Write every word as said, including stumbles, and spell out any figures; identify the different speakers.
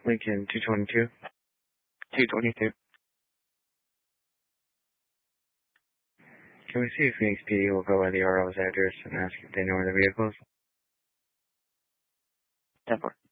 Speaker 1: Lincoln two twenty-two. two twenty-two. Can we see if Phoenix P D will go by the R O's address and ask if they know where the vehicle is? ten four.